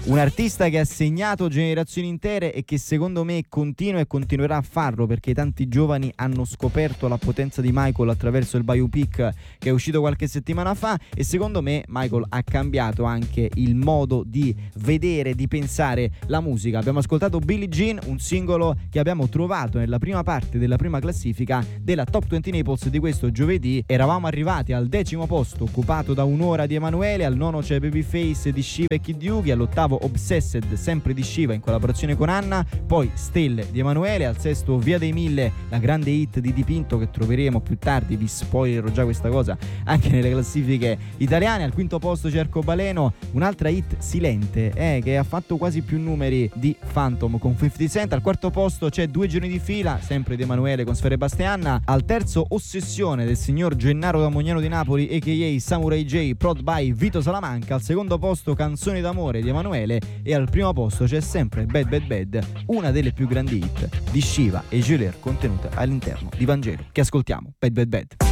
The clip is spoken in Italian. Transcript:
Un artista che ha segnato generazioni intere e che secondo me continua e continuerà a farlo, perché tanti giovani hanno scoperto la potenza di Michael attraverso il biopic che è uscito qualche settimana fa, e secondo me Michael ha cambiato anche il modo di vedere, di pensare la musica. Abbiamo ascoltato Billie Jean, un singolo che abbiamo trovato nella prima parte della prima classifica della Top 20 Naples di questo giovedì. Eravamo arrivati al 10° posto, occupato da Un'ora di Emanuele, al 9° c'è Babyface di Shiva e Kid Yugi, all'8° Obsessed sempre di Shiva in collaborazione con Anna, poi Stelle di Emanuele, al 6° Via dei Mille, la grande hit di Dipinto che troveremo più tardi, vi spoilerò già questa cosa, anche nelle classifiche italiane. Al 5° posto c'è Arcobaleno, un'altra hit silente che ha fatto quasi più numeri di Phantom con 50 Cent. Al 4° posto c'è 2 giorni di fila, sempre di Emanuele con Sfere Bastianna. Al 3° Ossessione del signor Gennaro da Mognano di Napoli a.k.a. Samurai J, prod by Vito Salamanca. Al 2° posto Canzoni d'amore di Emanuele, e al 1° posto c'è sempre Bad Bad Bad, una delle più grandi hit di Shiva e Juler contenute all'interno di Vangelo, che ascoltiamo. Bad Bad Bad.